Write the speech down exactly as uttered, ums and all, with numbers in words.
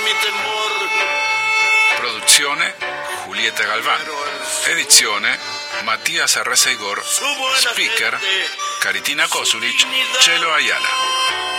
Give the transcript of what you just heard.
mi temor. Produzione Julieta Galván. Edizione Matías Arreza Igor. Speaker Caritina Kosulic, Chelo Ayala.